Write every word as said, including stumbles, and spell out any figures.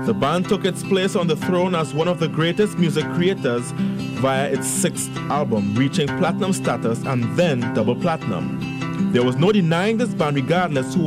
The band took its place on the throne as one of the greatest music creators via its sixth album, reaching platinum status and then double platinum. There was no denying this band regardless who